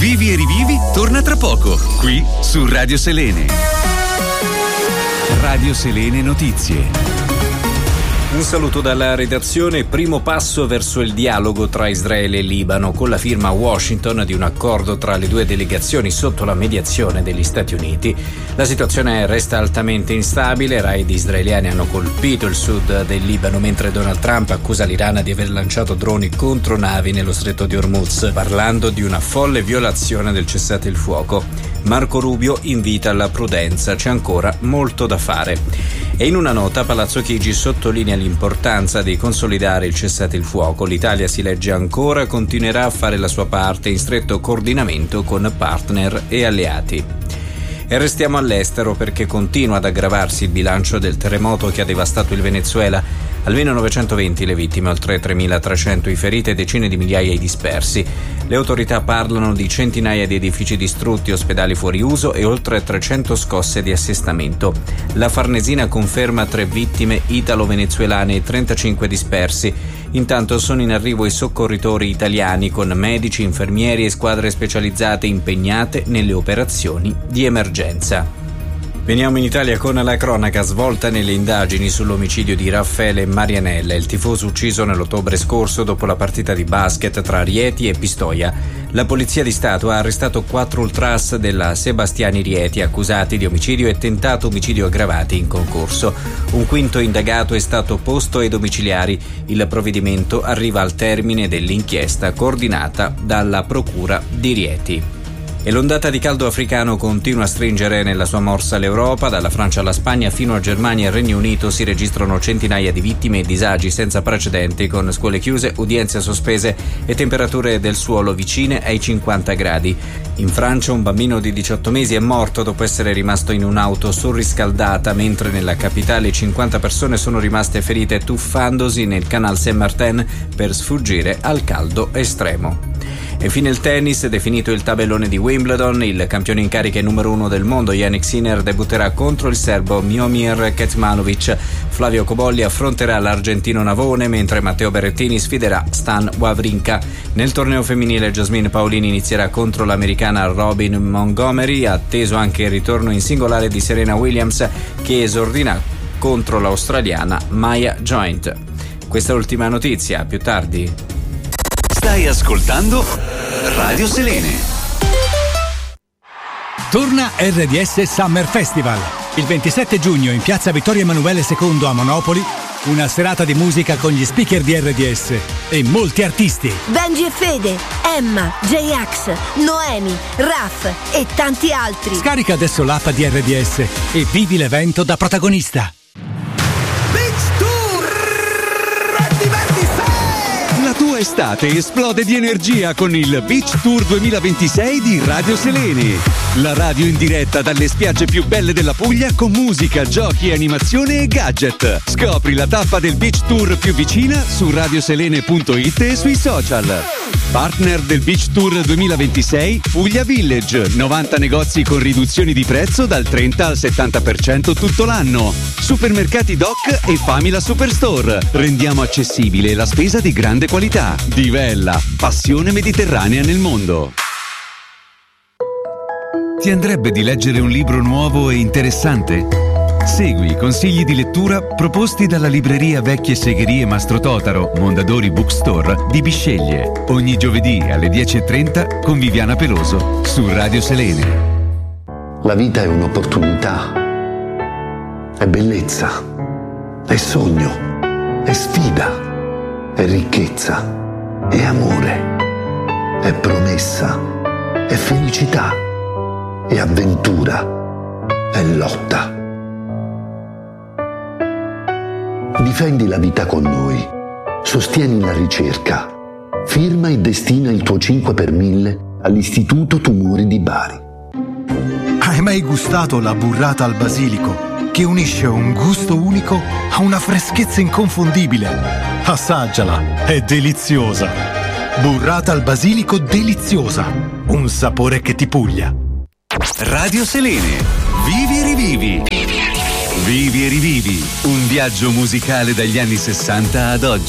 Vivi e rivivi torna tra poco, qui su Radio Selene. Radio Selene Notizie. Un saluto dalla redazione. Primo passo verso il dialogo tra Israele e Libano, con la firma a Washington di un accordo tra le due delegazioni sotto la mediazione degli Stati Uniti. La situazione resta altamente instabile. Raid israeliani hanno colpito il sud del Libano, mentre Donald Trump accusa l'Iran di aver lanciato droni contro navi nello stretto di Hormuz, parlando di una folle violazione del cessate il fuoco. Marco Rubio invita alla prudenza, c'è ancora molto da fare. E in una nota Palazzo Chigi sottolinea l'importanza di consolidare il cessate il fuoco. L'Italia, si legge ancora, continuerà a fare la sua parte in stretto coordinamento con partner e alleati. E restiamo all'estero perché continua ad aggravarsi il bilancio del terremoto che ha devastato il Venezuela. Almeno 920 le vittime, oltre 3.300 i feriti e decine di migliaia i dispersi. Le autorità parlano di centinaia di edifici distrutti, ospedali fuori uso e oltre 300 scosse di assestamento. La Farnesina conferma 3 vittime italo-venezuelane e 35 dispersi. Intanto sono in arrivo i soccorritori italiani con medici, infermieri e squadre specializzate impegnate nelle operazioni di emergenza. Veniamo in Italia con la cronaca svolta nelle indagini sull'omicidio di Raffaele Marianella, il tifoso ucciso nell'ottobre scorso dopo la partita di basket tra Rieti e Pistoia. La Polizia di Stato ha arrestato 4 ultras della Sebastiani Rieti accusati di omicidio e tentato omicidio aggravati in concorso. Un quinto indagato è stato posto ai domiciliari. Il provvedimento arriva al termine dell'inchiesta coordinata dalla Procura di Rieti. E l'ondata di caldo africano continua a stringere nella sua morsa l'Europa. Dalla Francia alla Spagna fino a Germania e Regno Unito si registrano centinaia di vittime e disagi senza precedenti, con scuole chiuse, udienze sospese e temperature del suolo vicine ai 50 gradi. In Francia un bambino di 18 mesi è morto dopo essere rimasto in un'auto surriscaldata, mentre nella capitale 50 persone sono rimaste ferite tuffandosi nel Canal Saint-Martin per sfuggire al caldo estremo. E infine il tennis, definito il tabellone di Wimbledon, il campione in carica e numero 1 del mondo Jannik Sinner debutterà contro il serbo Miomir Kecmanovic. Flavio Cobolli affronterà l'argentino Navone, mentre Matteo Berrettini sfiderà Stan Wawrinka. Nel torneo femminile Jasmine Paolini inizierà contro l'americana Robin Montgomery, atteso anche il ritorno in singolare di Serena Williams, che esordirà contro l'australiana Maya Joint. Questa è l'ultima notizia, più tardi. Stai ascoltando Radio Selene. Torna RDS Summer Festival. Il 27 giugno in piazza Vittorio Emanuele II a Monopoli, una serata di musica con gli speaker di RDS e molti artisti. Benji e Fede, Emma, J-Ax, Noemi, Raf e tanti altri. Scarica adesso l'app di RDS e vivi l'evento da protagonista. La tua estate esplode di energia con il Beach Tour 2026 di Radio Selene. La radio in diretta dalle spiagge più belle della Puglia con musica, giochi, animazione e gadget. Scopri la tappa del Beach Tour più vicina su radioselene.it e sui social. Partner del Beach Tour 2026 Puglia Village, 90 negozi con riduzioni di prezzo dal 30 al 70% tutto l'anno. Supermercati Doc e Famila Superstore. Rendiamo accessibile la spesa di grande qualità. Divella, passione mediterranea nel mondo. Ti andrebbe di leggere un libro nuovo e interessante? Segui i consigli di lettura proposti dalla libreria Vecchie Segherie Mastro Totaro, Mondadori Bookstore di Bisceglie. Ogni giovedì alle 10:30 con Viviana Peloso su Radio Selene. La vita è un'opportunità, è bellezza, è sogno, è sfida, è ricchezza, è amore, è promessa, è felicità, è avventura, è lotta. Difendi la vita con noi, sostieni la ricerca, firma e destina il tuo 5 per 1000 all'Istituto Tumori di Bari. Hai mai gustato la burrata al basilico, che unisce un gusto unico a una freschezza inconfondibile? Assaggiala, è deliziosa. Burrata al basilico deliziosa, un sapore che ti puglia. Radio Selene, vivi e rivivi. Vivi e rivivi, un viaggio musicale dagli anni 60 ad oggi.